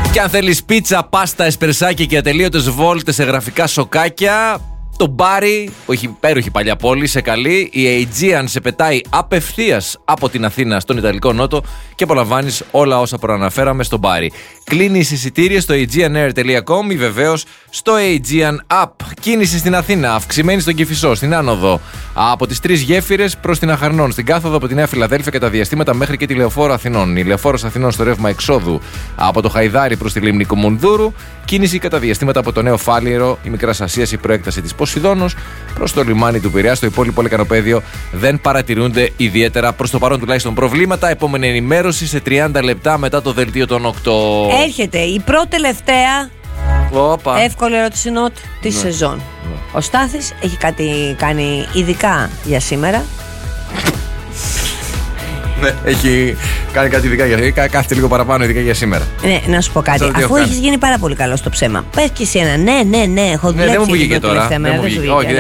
Και αν θέλεις πίτσα, πάστα, εσπερσάκι και ατελείωτες βόλτες σε γραφικά σοκάκια, το Μπάρι, που έχει υπέροχη παλιά πόλη, σε καλεί. Η Aegean σε πετάει απευθείας από την Αθήνα στον Ιταλικό Νότο και απολαμβάνεις όλα όσα προαναφέραμε στο Μπάρι. Κλείνεις εισιτήρια στο aegeanair.com ή βεβαίως στο Aegean App. Κίνηση στην Αθήνα, αυξημένη στον Κηφισό, στην Άνοδο, από τις 3 γέφυρες προς την Αχαρνών, στην κάθοδο από τη Νέα Φιλαδέλφια και τα διαστήματα μέχρι και τη Λεωφόρο Αθηνών. Η Λεωφόρος Αθηνών στο ρεύμα εξόδου από το Χαϊδάρι προς τη Λίμνη Κομουνδούρου. Κίνηση κατά διαστήματα από το Νέο Φάληρο, η Μικράς Ασίας, η προέκταση της Ποσειδώνος προς το λιμάνι του Πειραιά. Στο υπόλοιπο λεκανοπέδιο δεν παρατηρούνται ιδιαίτερα προς το παρόν τουλάχιστον προβλήματα. Επόμενη ενημέρωση σε 30 λεπτά μετά το δελτίο των 8. Έρχεται η πρώτη τελευταία εύκολη ερώτηση τη σεζόν. Ο Στάθης έχει κάτι κάνει ειδικά για σήμερα. Ναι, έχει κάνει κάτι ειδικά για σήμερα. Κάθεται λίγο παραπάνω ειδικά για σήμερα. Ναι, να σου πω κάτι. Αφού έχεις γίνει πάρα πολύ καλό στο ψέμα, πες και εσύ ένα ναι, έχω δουλέψει. Δεν μου βγήκε τώρα.